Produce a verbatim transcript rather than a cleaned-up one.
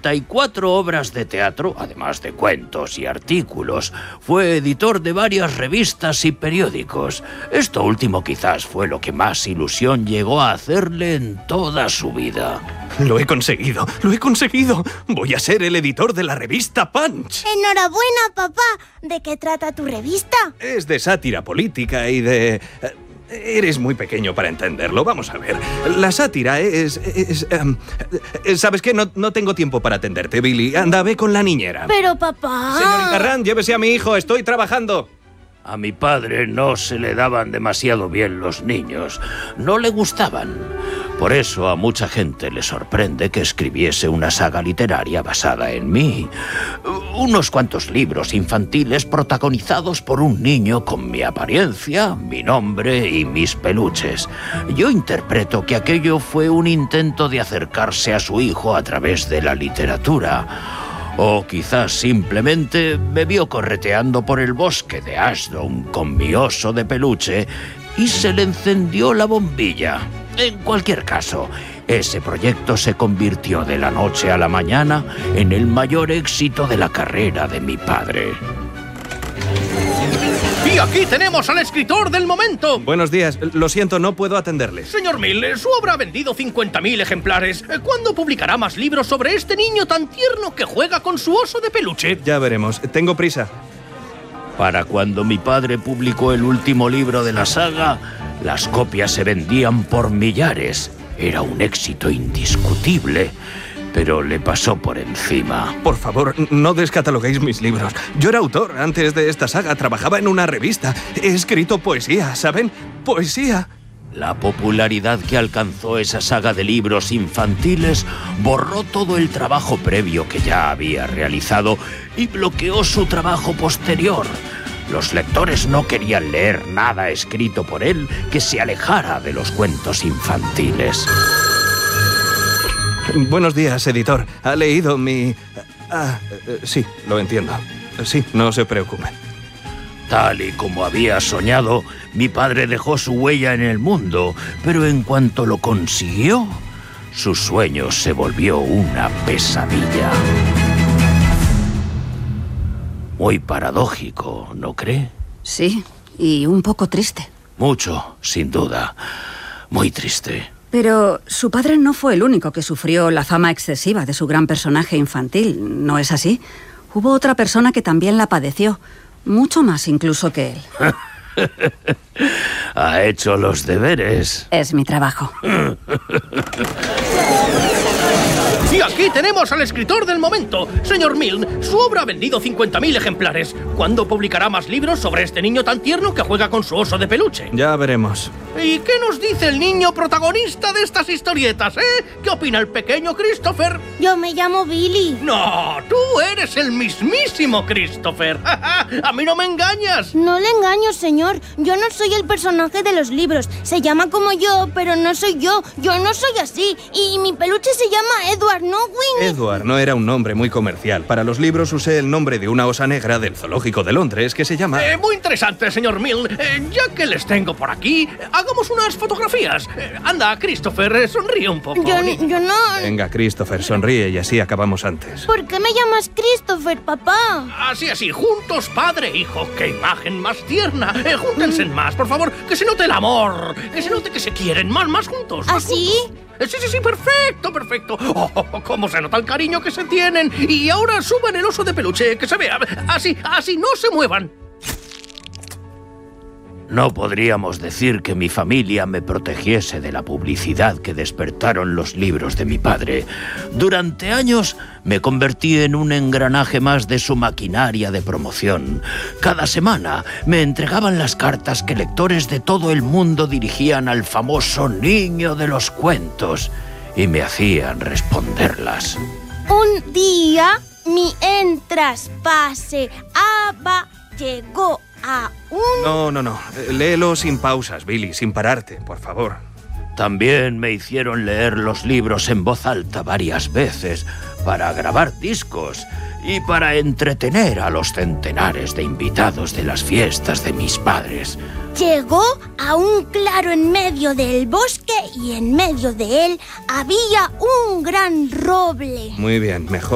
treinta y cuatro obras de teatro, además de cuentos y artículos. Fue editor de varias revistas y periódicos. Esto último quizás fue lo que más ilusión llegó a hacerle en toda su vida. Lo he conseguido, lo he conseguido. Voy a ser el editor de la revista Punch. ¡Enhorabuena, papá! ¿De qué trata tu revista? Es de sátira política y de... Eres muy pequeño para entenderlo. Vamos a ver. La sátira es... es um, ¿Sabes qué? No, no tengo tiempo para atenderte, Billy. Anda, ve con la niñera. Pero, papá... Señorita Rand, llévese a mi hijo. Estoy trabajando. A mi padre no se le daban demasiado bien los niños. No le gustaban. Por eso a mucha gente le sorprende que escribiese una saga literaria basada en mí. Unos cuantos libros infantiles protagonizados por un niño con mi apariencia, mi nombre y mis peluches. Yo interpreto que aquello fue un intento de acercarse a su hijo a través de la literatura. O quizás simplemente me vio correteando por el bosque de Ashdown con mi oso de peluche y se le encendió la bombilla. En cualquier caso, ese proyecto se convirtió de la noche a la mañana en el mayor éxito de la carrera de mi padre. Y aquí tenemos al escritor del momento. Buenos días. Lo siento, no puedo atenderles. Señor Mill, su obra ha vendido cincuenta mil ejemplares. ¿Cuándo publicará más libros sobre este niño tan tierno que juega con su oso de peluche? Ya veremos. Tengo prisa. Para cuando mi padre publicó el último libro de la saga, las copias se vendían por millares. Era un éxito indiscutible, pero le pasó por encima. Por favor, no descataloguéis mis libros. Yo era autor. Antes de esta saga trabajaba en una revista. He escrito poesía, ¿saben? Poesía. La popularidad que alcanzó esa saga de libros infantiles borró todo el trabajo previo que ya había realizado y bloqueó su trabajo posterior. Los lectores no querían leer nada escrito por él que se alejara de los cuentos infantiles. Buenos días, editor. ¿Ha leído mi...? Ah, eh, sí, lo entiendo. Sí, no se preocupe. Tal y como había soñado, mi padre dejó su huella en el mundo, pero en cuanto lo consiguió, su sueño se volvió una pesadilla. Muy paradójico, ¿no cree? Sí, y un poco triste. Mucho, sin duda. Muy triste. Pero su padre no fue el único que sufrió la fama excesiva de su gran personaje infantil, ¿no es así? Hubo otra persona que también la padeció, mucho más incluso que él. Ha hecho los deberes. Es mi trabajo. Y aquí tenemos al escritor del momento. Señor Milne, su obra ha vendido cincuenta mil ejemplares. ¿Cuándo publicará más libros sobre este niño tan tierno que juega con su oso de peluche? Ya veremos. ¿Y qué nos dice el niño protagonista de estas historietas, eh? ¿Qué opina el pequeño Christopher? Yo me llamo Billy. No, tú eres el mismísimo Christopher. A mí no me engañas. No le engaño, señor. Yo no soy el personaje de los libros. Se llama como yo, pero no soy yo. Yo no soy así. Y mi peluche se llama Edward, no Winnie. Edward no era un nombre muy comercial. Para los libros usé el nombre de una osa negra del zoológico de Londres que se llama... Eh, muy interesante, señor Milne. Eh, ya que les tengo por aquí, hagamos unas fotografías. Eh, anda, Christopher, eh, sonríe un poco. Yo, yo no... Venga, Christopher, sonríe y así acabamos antes. ¿Por qué me llamas Christopher, papá? Así, así, juntos, padre e hijo. ¡Qué imagen más tierna! Eh, júntense más, por favor, que se note el amor. Que se note que se quieren más, más juntos. Más ¿Así? juntos. Sí, sí, sí, perfecto, perfecto. Oh, oh, oh, cómo se nota el cariño que se tienen. Y ahora suban el oso de peluche, que se vea. Así, así, no se muevan. No podríamos decir que mi familia me protegiese de la publicidad que despertaron los libros de mi padre. Durante años me convertí en un engranaje más de su maquinaria de promoción. Cada semana me entregaban las cartas que lectores de todo el mundo dirigían al famoso niño de los cuentos y me hacían responderlas. Un día, mi entraspase Aba llegó a un... No, no, no. Léelo sin pausas, Billy, sin pararte, por favor. También me hicieron leer los libros en voz alta varias veces para grabar discos y para entretener a los centenares de invitados de las fiestas de mis padres. Llegó a un claro en medio del bosque y en medio de él había un gran roble. Muy bien, mejor.